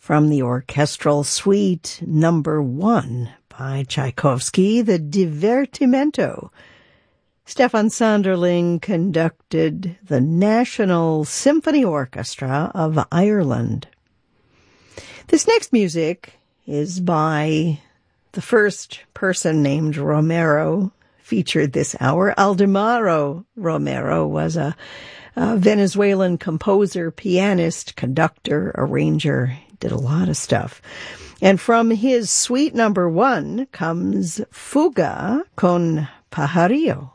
From the orchestral suite number 1 by Tchaikovsky, the Divertimento. Stefan Sanderling conducted the National Symphony Orchestra of Ireland. This next music is by the first person named Romero featured this hour. Aldemaro Romero was a Venezuelan composer, pianist, conductor, arranger, did a lot of stuff. And from his suite number 1 comes Fuga con Pajarillo.